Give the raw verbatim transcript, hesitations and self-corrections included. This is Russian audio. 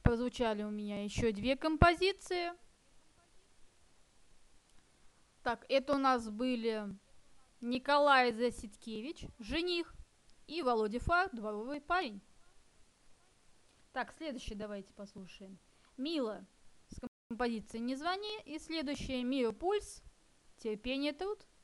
прозвучали у меня еще две композиции. Так, это у нас были Николай Засидкевич, «Жених», и Володя Фар, «Дворовый парень». Так, следующий давайте послушаем. Мила с композицией «Не звони». И следующее Мира Пульс, «Терпение, труд».